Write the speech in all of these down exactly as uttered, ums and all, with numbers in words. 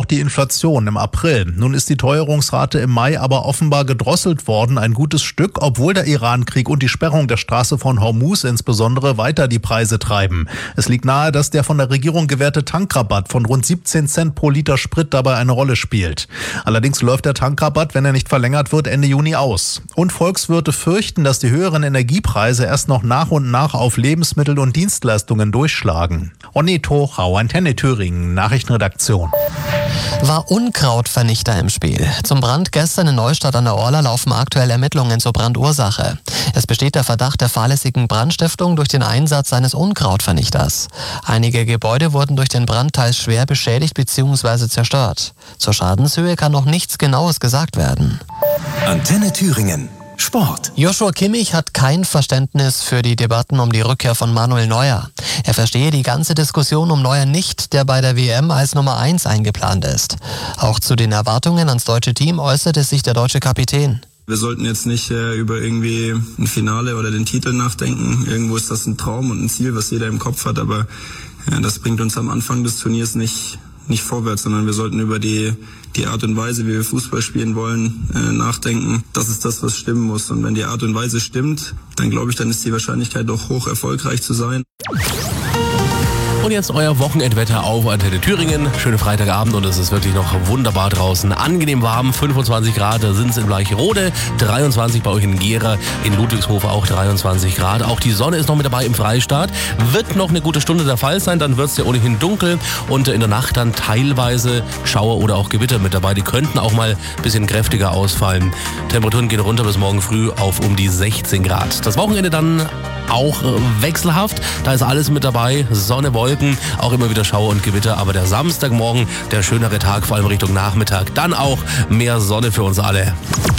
die Inflation im April. Nun ist die Teuerungsrate im Mai aber offenbar gedrosselt worden, ein gutes Stück, obwohl der Iran-Krieg und die Sperrung der Straße von Hormuz insbesondere weiter die Preise treiben. Es liegt nahe, dass der von der Regierung gewährte Tankrabatt von rund siebzehn Cent pro Liter Sprit dabei eine Rolle spielt. Allerdings läuft der Tankrabatt, wenn er nicht verlängert wird, Ende Juni aus. Und Volkswirte fürchten, dass die höheren Energiepreise erst noch nach und nach auf Lebensmittel und Dienstleistungen durchschlagen. Onni Tochau, Antenne Thüringen, Nachrichtenredaktion. War Unkrautvernichter im Spiel. Zum Brand gestern in Neustadt an der Orla laufen aktuell Ermittlungen zur Brandursache. Es besteht der Verdacht der fahrlässigen Brandstiftung durch den Einsatz eines Unkrautvernichters. Einige Gebäude wurden durch den Brand teils schwer beschädigt bzw. zerstört. Zur Schadenshöhe kann noch nichts Genaues gesagt werden. Antenne Thüringen. Sport. Joshua Kimmich hat kein Verständnis für die Debatten um die Rückkehr von Manuel Neuer. Er verstehe die ganze Diskussion um Neuer nicht, der bei der W M als Nummer eins eingeplant ist. Auch zu den Erwartungen ans deutsche Team äußerte sich der deutsche Kapitän. Wir sollten jetzt nicht äh, über irgendwie ein Finale oder den Titel nachdenken. Irgendwo ist das ein Traum und ein Ziel, was jeder im Kopf hat, aber äh, das bringt uns am Anfang des Turniers nicht nicht vorwärts, sondern wir sollten über die die Art und Weise, wie wir Fußball spielen wollen, äh, nachdenken. Das ist das, was stimmen muss. Und wenn die Art und Weise stimmt, dann glaube ich, dann ist die Wahrscheinlichkeit doch hoch, erfolgreich zu sein. Und jetzt euer Wochenendwetter auf Antenne Thüringen. Schönen Freitagabend und es ist wirklich noch wunderbar draußen. Angenehm warm, fünfundzwanzig Grad sind es in Bleicherode, dreiundzwanzig bei euch in Gera, in Ludwigshofen auch dreiundzwanzig Grad. Auch die Sonne ist noch mit dabei im Freistaat. Wird noch eine gute Stunde der Fall sein, dann wird es ja ohnehin dunkel und in der Nacht dann teilweise Schauer oder auch Gewitter mit dabei. Die könnten auch mal ein bisschen kräftiger ausfallen. Temperaturen gehen runter bis morgen früh auf um die sechzehn Grad. Das Wochenende dann auch wechselhaft. Da ist alles mit dabei. Sonne, Wolken, auch immer wieder Schauer und Gewitter. Aber der Samstagmorgen, der schönere Tag, vor allem Richtung Nachmittag. Dann auch mehr Sonne für uns alle.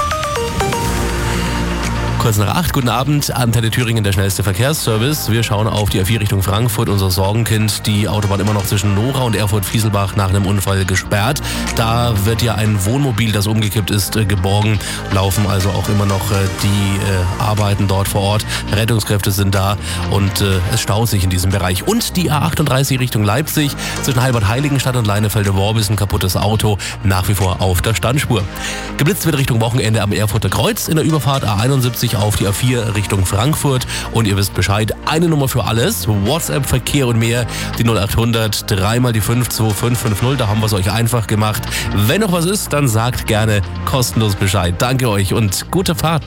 Kurz nach acht, guten Abend, Antenne Thüringen, der schnellste Verkehrsservice. Wir schauen auf die A vier Richtung Frankfurt, unser Sorgenkind. Die Autobahn immer noch zwischen Nora und Erfurt-Fieselbach nach einem Unfall gesperrt. Da wird ja ein Wohnmobil, das umgekippt ist, geborgen. Laufen also auch immer noch die äh, Arbeiten dort vor Ort. Rettungskräfte sind da und äh, es staut sich in diesem Bereich. Und die A achtunddreißig Richtung Leipzig, zwischen Heilbad-Heiligenstadt und Leinefelde-Worms, ein kaputtes Auto, nach wie vor auf der Standspur. Geblitzt wird Richtung Wochenende am Erfurter Kreuz in der Überfahrt A einundsiebzig auf die A vier Richtung Frankfurt. Und ihr wisst Bescheid, eine Nummer für alles, WhatsApp, Verkehr und mehr, die null achthundert, dreimal die fünf zwei fünf fünf null, da haben wir es euch einfach gemacht. Wenn noch was ist, dann sagt gerne kostenlos Bescheid. Danke euch und gute Fahrt.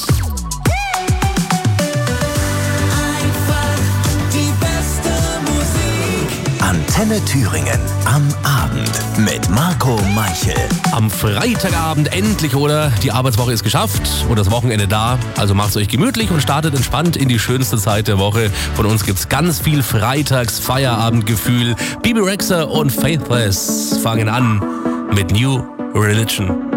Antenne Thüringen am Abend mit Marco Meichel. Am Freitagabend endlich, oder? Die Arbeitswoche ist geschafft und das Wochenende da. Also macht's euch gemütlich und startet entspannt in die schönste Zeit der Woche. Von uns gibt's ganz viel Freitags-Feierabendgefühl. Bebe Rexha und Faithless fangen an mit New Religion.